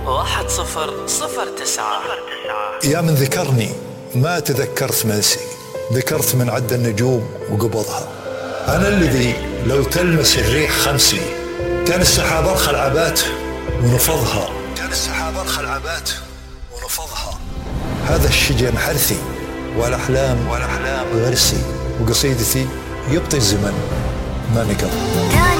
1009. يا من ذكرني ما تذكرت منسي، ذكرت من عد النجوم وقبضها. أنا الذي لو تلمس الريح خمسي، كان السحاب أرخى العبات ونفضها، هذا الشجن حرثي والأحلام غرسي، وقصيدتي يبطي الزمن ما نقض.